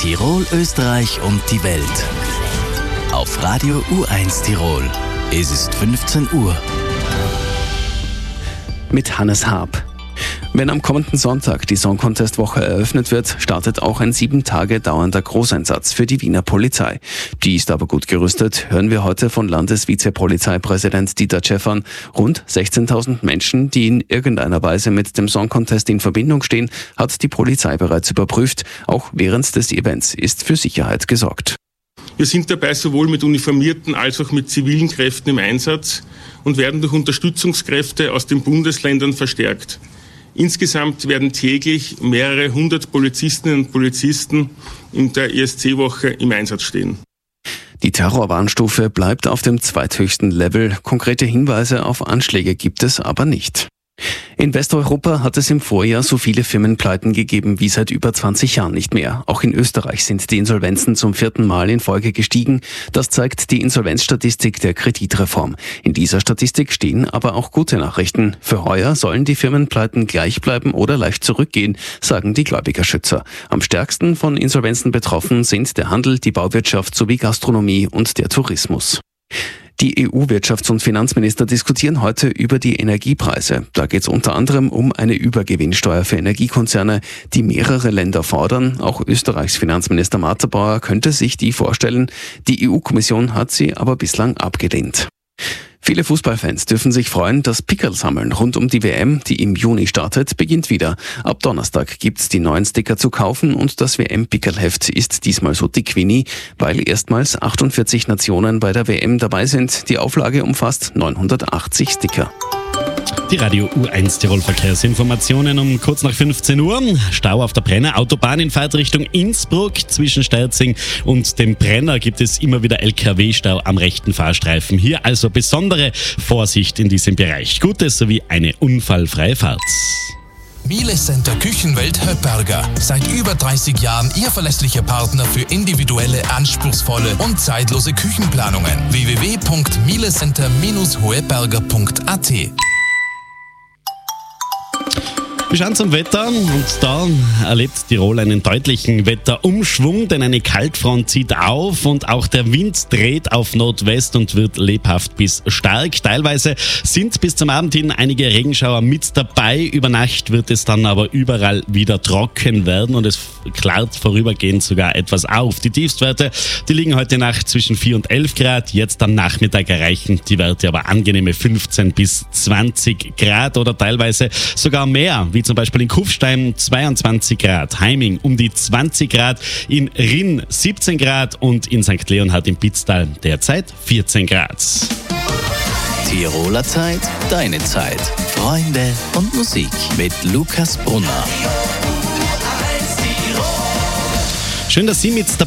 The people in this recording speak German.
Tirol, Österreich und die Welt. Auf Radio U1 Tirol. Es ist 15 Uhr. Mit Hannes Haab. Wenn am kommenden Sonntag die Song Contest Woche eröffnet wird, startet auch ein 7 Tage dauernder Großeinsatz für die Wiener Polizei. Die ist aber gut gerüstet, hören wir heute von Landesvizepolizeipräsident Dieter Schäffern. Rund 16.000 Menschen, die in irgendeiner Weise mit dem Song Contest in Verbindung stehen, hat die Polizei bereits überprüft. Auch während des Events ist für Sicherheit gesorgt. Wir sind dabei sowohl mit uniformierten als auch mit zivilen Kräften im Einsatz und werden durch Unterstützungskräfte aus den Bundesländern verstärkt. Insgesamt werden täglich mehrere 100 Polizistinnen und Polizisten in der ESC-Woche im Einsatz stehen. Die Terrorwarnstufe bleibt auf dem zweithöchsten Level. Konkrete Hinweise auf Anschläge gibt es aber nicht. In Westeuropa hat es im Vorjahr so viele Firmenpleiten gegeben wie seit über 20 Jahren nicht mehr. Auch in Österreich sind die Insolvenzen zum 4. Mal in Folge gestiegen. Das zeigt die Insolvenzstatistik der Kreditreform. In dieser Statistik stehen aber auch gute Nachrichten. Für heuer sollen die Firmenpleiten gleich bleiben oder leicht zurückgehen, sagen die Gläubigerschützer. Am stärksten von Insolvenzen betroffen sind der Handel, die Bauwirtschaft sowie Gastronomie und der Tourismus. Die EU-Wirtschafts- und Finanzminister diskutieren heute über die Energiepreise. Da geht es unter anderem um eine Übergewinnsteuer für Energiekonzerne, die mehrere Länder fordern. Auch Österreichs Finanzminister Materbauer könnte sich die vorstellen. Die EU-Kommission hat sie aber bislang abgelehnt. Viele Fußballfans dürfen sich freuen, das Pickerl-Sammeln rund um die WM, die im Juni startet, beginnt wieder. Ab Donnerstag gibt's die neuen Sticker zu kaufen und das WM-Pickerl-Heft ist diesmal so dick wie nie, weil erstmals 48 Nationen bei der WM dabei sind. Die Auflage umfasst 980 Sticker. Die Radio U1 Tirol Verkehrsinformationen um kurz nach 15 Uhr. Stau auf der Brenner Autobahn in Fahrtrichtung Innsbruck. Zwischen Sterzing und dem Brenner gibt es immer wieder LKW-Stau am rechten Fahrstreifen. Hier also besondere Vorsicht in diesem Bereich. Gute sowie eine unfallfreie Fahrt. Miele Center Küchenwelt Höpperger. Seit über 30 Jahren Ihr verlässlicher Partner für individuelle, anspruchsvolle und zeitlose Küchenplanungen. www.mielecenter-hoeberger.at. Wir schauen zum Wetter und da erlebt Tirol einen deutlichen Wetterumschwung, denn eine Kaltfront zieht auf und auch der Wind dreht auf Nordwest und wird lebhaft bis stark. Teilweise sind bis zum Abend hin einige Regenschauer mit dabei. Über Nacht wird es dann aber überall wieder trocken werden und es klart vorübergehend sogar etwas auf. Die Tiefstwerte, die liegen heute Nacht zwischen 4 und 11 Grad. Jetzt am Nachmittag erreichen die Werte aber angenehme 15 bis 20 Grad oder teilweise sogar mehr, wie zum Beispiel in Kufstein 22 Grad, Heiming um die 20 Grad, in Rinn 17 Grad und in St. Leonhard im Pitztal derzeit 14 Grad. Tiroler Zeit, deine Zeit. Freunde und Musik mit Lukas Brunner. Schön, dass Sie mit dabei